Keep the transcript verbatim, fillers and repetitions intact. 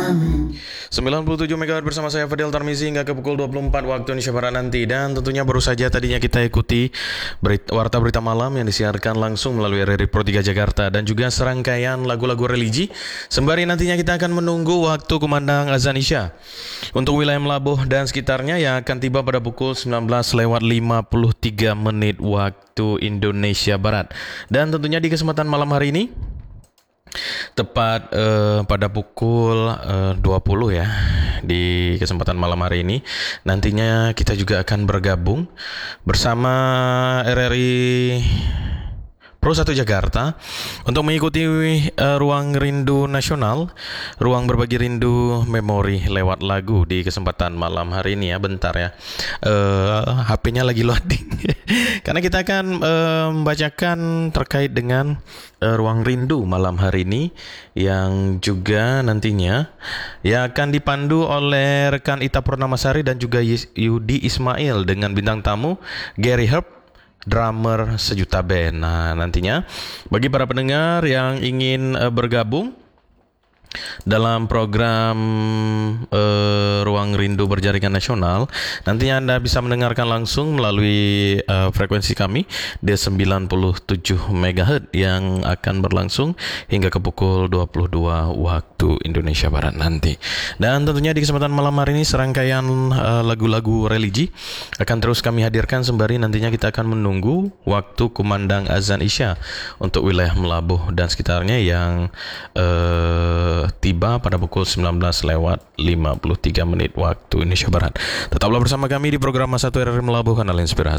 sembilan puluh tujuh megahertz bersama saya Fadil Tarmizi hingga ke pukul dua puluh empat waktu Indonesia Barat nanti. Dan tentunya baru saja tadinya kita ikuti berita, warta berita malam yang disiarkan langsung melalui R R I Pro tiga Jakarta dan juga serangkaian lagu-lagu religi. Sembari nantinya kita akan menunggu waktu kumandang azan Isya untuk wilayah Melabuh dan sekitarnya yang akan tiba pada pukul sembilan belas lewat lima puluh tiga menit waktu Indonesia Barat. Dan tentunya di kesempatan malam hari ini tepat uh, pada pukul uh, dua puluh ya, di kesempatan malam hari ini nantinya kita juga akan bergabung bersama R R I Pro satu Jakarta untuk mengikuti uh, Ruang Rindu Nasional, Ruang Berbagi Rindu Memori lewat lagu di kesempatan malam hari ini ya. Bentar ya, uh, H P-nya lagi loading karena kita akan uh, membacakan terkait dengan uh, Ruang Rindu malam hari ini yang juga nantinya yang akan dipandu oleh rekan Ita Purnamasari dan juga Yudi Ismail dengan bintang tamu Gary Herb, drummer sejuta band. Nah, nantinya bagi para pendengar yang ingin uh, bergabung dalam program uh, Ruang Rindu Berjaringan Nasional, nantinya Anda bisa mendengarkan langsung melalui uh, frekuensi kami di sembilan puluh tujuh megahertz yang akan berlangsung hingga ke pukul dua puluh dua waktu Indonesia Barat nanti. Dan tentunya di kesempatan malam hari ini serangkaian uh, lagu-lagu religi akan terus kami hadirkan sembari nantinya kita akan menunggu waktu kumandang azan Isya untuk wilayah Melabuh dan sekitarnya yang uh, tiba pada pukul sembilan belas lewat lima puluh tiga menit waktu Indonesia Barat. Tetaplah bersama kami di program satu R R I Melabuh, Kanal Inspirasi.